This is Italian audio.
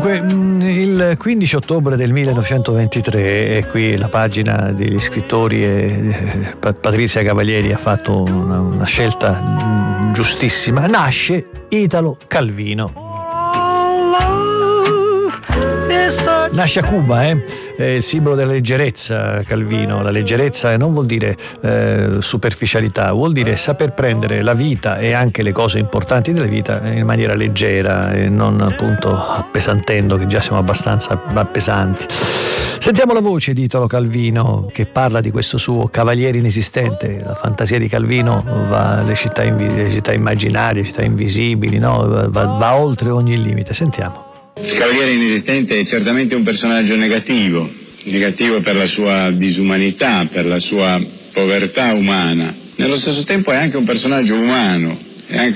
Dunque, il 15 ottobre del 1923, e qui la pagina degli scrittori, Patrizia Cavalieri ha fatto una scelta giustissima, nasce Italo Calvino. Nasce a Cuba, il simbolo della leggerezza, Calvino. La leggerezza non vuol dire superficialità, vuol dire saper prendere la vita e anche le cose importanti della vita in maniera leggera e non appunto appesantendo, che già siamo abbastanza appesanti. Sentiamo la voce di Italo Calvino che parla di questo suo cavaliere inesistente. La fantasia di Calvino va alle città immaginarie, città invisibili, no? va oltre ogni limite. Sentiamo. Il cavaliere inesistente è certamente un personaggio negativo per la sua disumanità, per la sua povertà umana. Nello stesso tempo è anche un personaggio umano, è anche